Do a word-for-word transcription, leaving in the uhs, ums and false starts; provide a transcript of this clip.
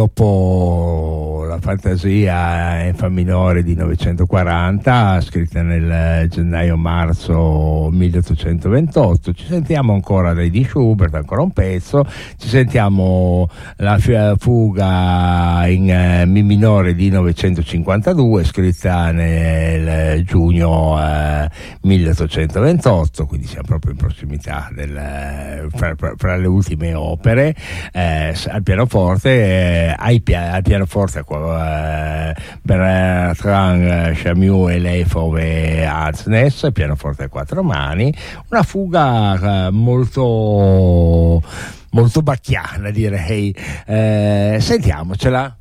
Dopo la fantasia in fa minore di novecentoquaranta, scritta nel gennaio-marzo milleottocentoventotto, ci sentiamo ancora dai di Schubert, ancora un pezzo, ci sentiamo la fuga in mi minore di novecentocinquantadue, scritta nel giugno eh, milleottocentoventotto, quindi siamo proprio in prossimità del, fra, fra le ultime opere. Eh, al pianoforte eh, Ai pia- al pianoforte eh, Bertrand Chameau e Leifov e Hansness, pianoforte a quattro mani, una fuga eh, molto molto bacchiana, direi. Eh, sentiamocela.